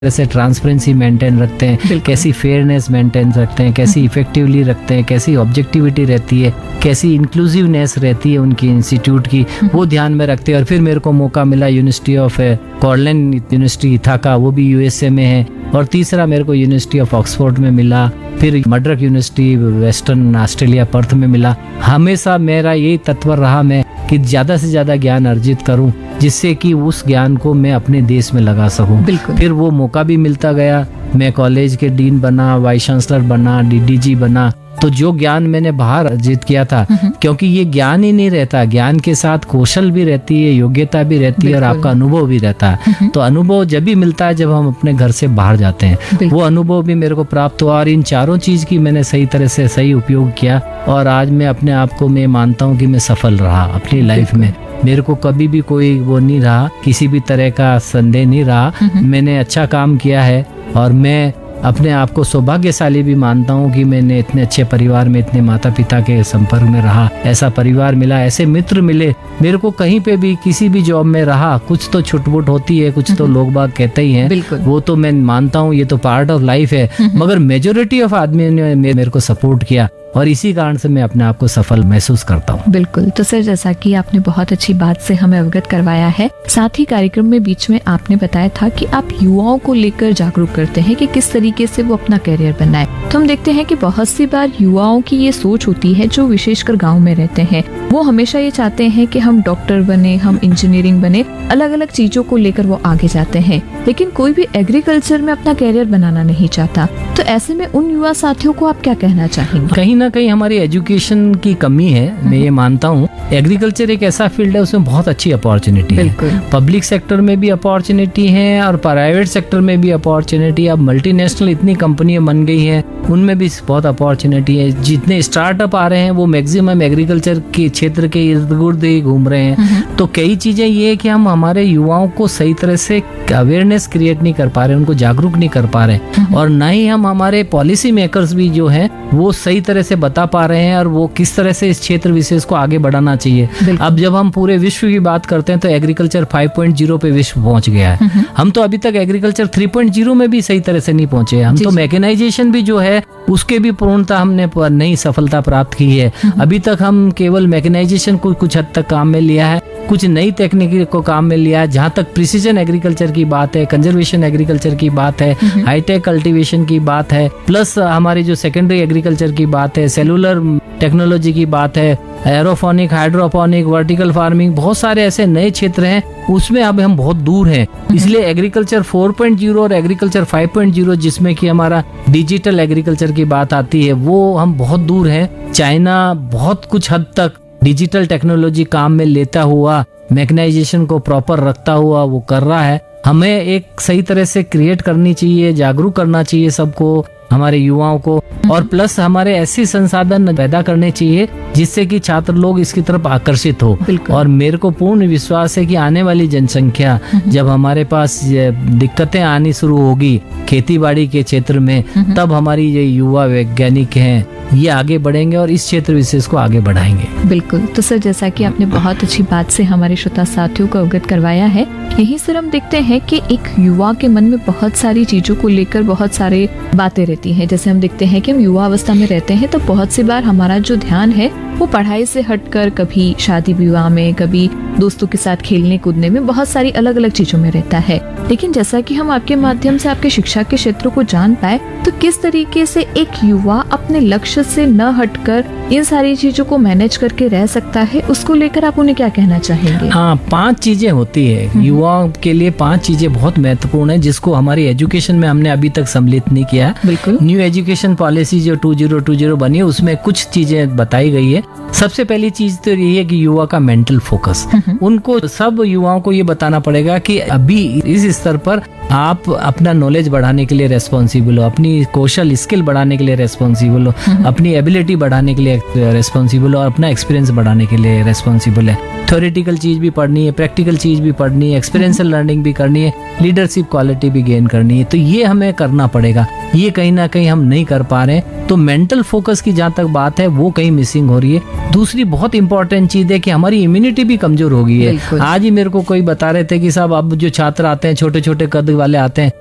कैसे transparency maintain रखते हैं, कैसी फेयरनेस मेंटेन रखते हैं, कैसी इफेक्टिवली रखते हैं, कैसी ऑब्जेक्टिविटी रहती है, कैसी इंक्लूसिवनेस रहती है उनकी इंस्टीट्यूट की, वो ध्यान में रखते हैं। और फिर मेरे को मौका मिला यूनिवर्सिटी ऑफ कॉर्लेन यूनिवर्सिटी इथाका, वो भी यूएसए में है। और तीसरा मेरे को यूनिवर्सिटी ऑफ ऑक्सफोर्ड में मिला, फिर मड्रक यूनिवर्सिटी वेस्टर्न ऑस्ट्रेलिया पर्थ में मिला। हमेशा मेरा यही तत्पर रहा मैं कि ज़्यादा से ज़्यादा ज्ञान अर्जित करूं, जिससे कि उस ज्ञान को मैं अपने देश में लगा सकूं। फिर वो मौका भी मिलता गया, मैं कॉलेज के डीन बना, वाइस चांसलर बना, डीडीजी बना। तो जो ज्ञान मैंने बाहर अर्जित किया था, क्योंकि ये ज्ञान ही नहीं रहता, ज्ञान के साथ कौशल भी रहती है, योग्यता भी रहती है और आपका अनुभव भी रहता है। तो अनुभव जब भी मिलता है जब हम अपने घर से बाहर जाते हैं, वो अनुभव भी मेरे को प्राप्त हुआ। और इन चारों चीज की मैंने सही तरह से सही उपयोग किया और आज मैं अपने आप को मैं मानता हूँ कि मैं सफल रहा अपनी लाइफ में। मेरे को कभी भी कोई वो नहीं रहा, किसी भी तरह का संदेह नहीं रहा। मैंने अच्छा काम किया है और मैं अपने आप को सौभाग्यशाली भी मानता हूँ कि मैंने इतने अच्छे परिवार में, इतने माता पिता के संपर्क में रहा, ऐसा परिवार मिला, ऐसे मित्र मिले। मेरे को कहीं पे भी किसी भी जॉब में रहा, कुछ तो छुटपुट होती है, कुछ तो लोग बाग कहते ही हैं, वो तो मैं मानता हूँ, ये तो पार्ट ऑफ लाइफ है। मगर मेजोरिटी ऑफ आदमी ने मेरे को सपोर्ट किया और इसी कारण से मैं अपने आप को सफल महसूस करता हूँ। बिल्कुल। तो सर, जैसा कि आपने बहुत अच्छी बात से हमें अवगत करवाया है, साथ ही कार्यक्रम में बीच में आपने बताया था कि आप युवाओं को लेकर जागरूक करते हैं कि किस तरीके से वो अपना करियर बनाए। तो हम देखते हैं कि बहुत सी बार युवाओं की ये सोच होती है, जो विशेषकर गाँव में रहते हैं, वो हमेशा ये चाहते हैं कि हम डॉक्टर बने, हम इंजीनियरिंग बने, अलग अलग चीजों को लेकर वो आगे जाते हैं, लेकिन कोई भी एग्रीकल्चर में अपना करियर बनाना नहीं चाहता। तो ऐसे में उन युवा साथियों को आप क्या कहना चाहेंगे? कहीं ना कहीं हमारी एजुकेशन की कमी है, मैं ये मानता हूँ। एग्रीकल्चर एक ऐसा फील्ड है, उसमें बहुत अच्छी अपॉर्चुनिटी है। पब्लिक सेक्टर में भी अपॉर्चुनिटी है और प्राइवेट सेक्टर में भी अपॉर्चुनिटी। अब मल्टीनेशनल इतनी कंपनियां बन गई हैं, उनमें भी बहुत अपॉर्चुनिटी है। जितने स्टार्टअप आ रहे हैं वो मैक्सिमम एग्रीकल्चर के क्षेत्र के इर्द गिर्द ही घूम रहे हैं। तो कई चीजें ये है कि हम हमारे युवाओं को सही तरह से अवेयरनेस क्रिएट नहीं कर पा रहे, उनको जागरूक नहीं कर पा रहे, और ना ही हम हमारे पॉलिसी मेकर्स भी जो है वो सही तरह से बता पा रहे हैं और वो किस तरह से इस क्षेत्र विशेष को आगे बढ़ाना चाहिए। अब जब हम पूरे विश्व की बात करते हैं तो एग्रीकल्चर 5.0 पे विश्व पहुंच गया है। हम तो अभी तक एग्रीकल्चर 3.0 में भी सही तरह से नहीं पहुंचे। हम तो मैकेनाइजेशन भी जो है उसके भी पूर्णता हमने नई सफलता प्राप्त की है। अभी तक हम केवल मैकेनाइजेशन को कुछ हद तक काम में लिया है, कुछ नई तकनीकी को काम में लिया है। जहाँ तक प्रिसीजन एग्रीकल्चर की बात है, कंजर्वेशन एग्रीकल्चर की बात है, हाईटेक कल्टीवेशन की बात है, प्लस हमारी जो सेकेंडरी एग्रीकल्चर की बात है, सेलुलर टेक्नोलॉजी की बात है, एरोफोनिक, हाइड्रोफोनिक, वर्टिकल फार्मिंग, बहुत सारे ऐसे नए क्षेत्र हैं, उसमें अब हम बहुत दूर हैं। इसलिए एग्रीकल्चर 4.0 और एग्रीकल्चर 5.0 जिसमें कि हमारा डिजिटल एग्रीकल्चर की बात आती है, वो हम बहुत दूर हैं। चाइना बहुत कुछ हद तक डिजिटल टेक्नोलॉजी काम में लेता हुआ, मैकेनाइजेशन को प्रॉपर रखता हुआ वो कर रहा है। हमें एक सही तरह से क्रिएट करनी चाहिए, जागरूक करना चाहिए सबको, हमारे युवाओं को, और प्लस हमारे ऐसे संसाधन पैदा करने चाहिए जिससे कि छात्र लोग इसकी तरफ आकर्षित हो। और मेरे को पूर्ण विश्वास है कि आने वाली जनसंख्या जब हमारे पास दिक्कतें आनी शुरू होगी खेती बाड़ी के क्षेत्र में, तब हमारी ये युवा वैज्ञानिक हैं ये आगे बढ़ेंगे और इस क्षेत्र विशेष को आगे बढ़ाएंगे। बिल्कुल। तो सर, जैसा कि आपने बहुत अच्छी बात से हमारे श्रोता साथियों को अवगत करवाया है, यहीं से हम देखते हैं कि एक युवा के मन में बहुत सारी चीजों को लेकर बहुत सारी बातें रहती हैं। जैसे हम देखते हैं कि हम युवा अवस्था में रहते हैं तो बहुत सी बार हमारा जो ध्यान है वो पढ़ाई से हटकर कभी शादी विवाह में, कभी दोस्तों के साथ खेलने कूदने में, बहुत सारी अलग अलग चीजों में रहता है। लेकिन जैसा कि हम आपके माध्यम से आपके शिक्षा के क्षेत्रों को जान पाए, तो किस तरीके से एक युवा अपने लक्ष्य से न हटकर इन सारी चीजों को मैनेज करके रह सकता है, उसको लेकर आप उन्हें क्या कहना चाहेंगे? हाँ, 5 चीजें होती है युवाओं के लिए। 5 चीजें बहुत महत्वपूर्ण है जिसको हमारी एजुकेशन में हमने अभी तक सम्मिलित नहीं किया। बिल्कुल। न्यू एजुकेशन पॉलिसी जो 2020 बनी है उसमें कुछ चीजें बताई गई है। सबसे पहली चीज तो यही है कि युवा का मेंटल फोकस। उनको, सब युवाओं को ये बताना पड़ेगा कि अभी इस स्तर पर आप अपना नॉलेज बढ़ाने के लिए रेस्पॉन्सिबल हो, अपनी कौशल स्किल बढ़ाने के लिए रेस्पॉन्सिबल हो, अपनी एबिलिटी बढ़ाने के लिए रेस्पॉन्सिबल हो और अपना एक्सपीरियंस बढ़ाने के लिए रेस्पॉन्सिबल है। थ्योरेटिकल चीज भी पढ़नी है, प्रैक्टिकल चीज भी पढ़नी है, एक्सपीरियंशियल लर्निंग भी करनी है, लीडरशिप क्वालिटी भी गेन करनी है। तो ये हमें करना पड़ेगा, ये कहीं ना कहीं हम नहीं कर पा रहे हैं। तो मेंटल फोकस की जहाँ तक बात है वो कहीं मिसिंग हो रही है। दूसरी बहुत इंपॉर्टेंट चीज है कि हमारी इम्यूनिटी भी कमजोर हो गई है। आज ही मेरे को कोई बता रहे थे कि साहब अब जो छात्र आते हैं छोटे छोटे कद वाले आते हैं,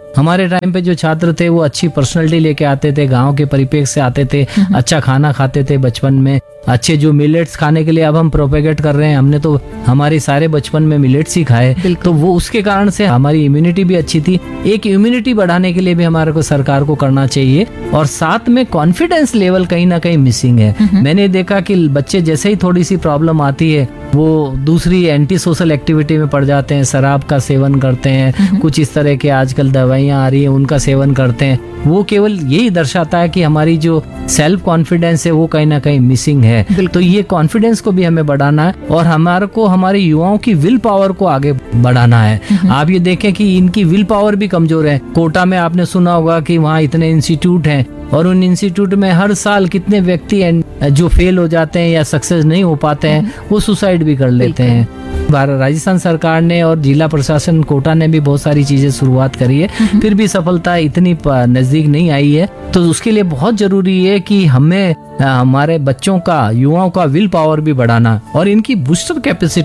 हमारे टाइम पे जो छात्र थे वो अच्छी पर्सनैलिटी लेके आते थे, गांव के परिप्रेक्ष्य से आते थे, अच्छा खाना खाते थे बचपन में, अच्छे जो मिलेट्स खाने के लिए अब हम प्रोपेगेट कर रहे हैं, हमने तो हमारे सारे बचपन में मिलेट्स ही खाए, तो वो उसके कारण से हमारी इम्यूनिटी भी अच्छी थी। एक इम्यूनिटी बढ़ाने के लिए भी हमारे को सरकार को करना चाहिए, और साथ में कॉन्फिडेंस लेवल कहीं ना कहीं मिसिंग है। मैंने देखा कि बच्चे जैसे ही थोड़ी सी प्रॉब्लम आती है वो दूसरी एंटी सोशल एक्टिविटी में पड़ जाते हैं, शराब का सेवन करते हैं, कुछ इस तरह के आजकल दवाइयां आ रही है उनका सेवन करते हैं। वो केवल यही दर्शाता है कि हमारी जो सेल्फ कॉन्फिडेंस है वो कहीं ना कहीं मिसिंग है। तो ये कॉन्फिडेंस को भी हमें बढ़ाना है और हमारे को हमारे युवाओं की विल पावर को आगे बढ़ाना है। आप ये देखें कि इनकी विल पावर भी कमजोर है। कोटा में आपने सुना होगा कि वहाँ इतने इंस्टीट्यूट हैं और उन इंस्टीट्यूट में हर साल कितने व्यक्ति जो फेल हो जाते हैं या सक्सेस नहीं हो पाते हैं वो सुसाइड भी कर लेते हैं। राजस्थान सरकार ने और जिला प्रशासन कोटा ने भी बहुत सारी चीजें शुरुआत करी है, फिर भी सफलता इतनी नजदीक नहीं आई है। तो उसके लिए बहुत जरूरी है कि हमें हमारे बच्चों का, युवाओं का विल पावर भी बढ़ाना और इनकी बूस्टर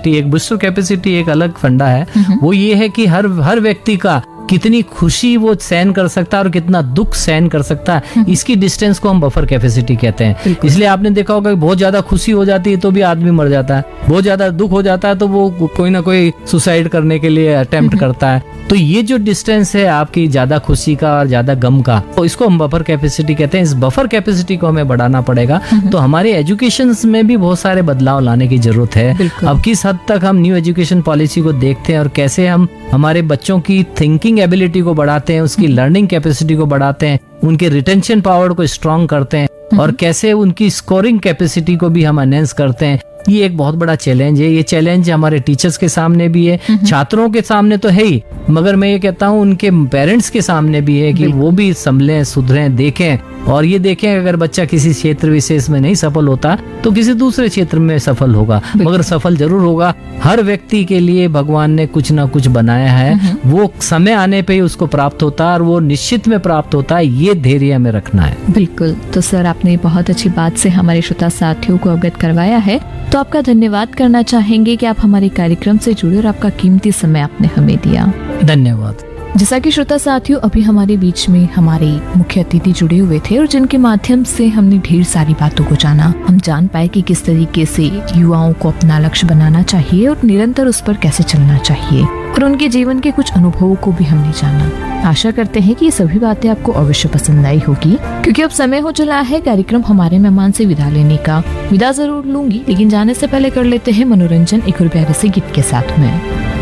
कैपेसिटी एक अलग फंडा है। वो ये है कि हर व्यक्ति का कितनी खुशी वो सहन कर सकता है और कितना दुख सहन कर सकता है, इसकी डिस्टेंस को हम बफर कैपेसिटी कहते हैं। इसलिए आपने देखा होगा कि बहुत ज्यादा खुशी हो जाती है तो भी आदमी मर जाता है, बहुत ज्यादा दुख हो जाता है तो वो कोई ना कोई सुसाइड करने के लिए अटेम्प्ट करता है। तो ये जो डिस्टेंस है आपकी ज्यादा खुशी का और ज्यादा गम का, तो इसको हम बफर कैपेसिटी कहते हैं। इस बफर कैपेसिटी को हमें बढ़ाना पड़ेगा। तो हमारे एजुकेशन में भी बहुत सारे बदलाव लाने की जरूरत है। अब किस हद तक हम न्यू एजुकेशन पॉलिसी को देखते हैं और कैसे हम हमारे बच्चों की थिंकिंग एबिलिटी को बढ़ाते हैं, उसकी लर्निंग कैपेसिटी को बढ़ाते हैं, उनके रिटेंशन पावर को स्ट्रॉन्ग करते हैं और कैसे उनकी स्कोरिंग कैपेसिटी को भी हम एनहेंस करते हैं। ये एक बहुत बड़ा चैलेंज है। ये चैलेंज हमारे टीचर्स के सामने भी है, छात्रों के सामने तो है ही, मगर मैं ये कहता हूँ उनके पेरेंट्स के सामने भी है कि वो भी संभलें, सुधरें, देखें और ये देखें अगर बच्चा किसी क्षेत्र विशेष में नहीं सफल होता तो किसी दूसरे क्षेत्र में सफल होगा, मगर सफल जरूर होगा। हर व्यक्ति के लिए भगवान ने कुछ ना कुछ बनाया है, वो समय आने पे ही उसको प्राप्त होता है और वो निश्चित में प्राप्त होता है। ये धैर्य हमें रखना है। बिल्कुल। तो सर आपने बहुत अच्छी बात से हमारे श्रोता साथियों को अवगत करवाया है, तो आपका धन्यवाद करना चाहेंगे कि आप हमारे कार्यक्रम से जुड़े और आपका कीमती समय आपने हमें दिया। धन्यवाद। जैसा कि श्रोता साथियों अभी हमारे बीच में हमारे मुख्य अतिथि जुड़े हुए थे और जिनके माध्यम से हमने ढेर सारी बातों को जाना, हम जान पाए कि किस तरीके से युवाओं को अपना लक्ष्य बनाना चाहिए और निरंतर उस पर कैसे चलना चाहिए, और उनके जीवन के कुछ अनुभवों को भी हमने जाना। आशा करते हैं कि ये सभी बातें आपको अवश्य पसंद आई होगी, क्योंकि अब समय हो चला है कार्यक्रम हमारे मेहमान से विदा लेने का। विदा जरूर लूंगी, लेकिन जाने से पहले कर लेते हैं मनोरंजन एक और प्यारे से गीत के साथ में।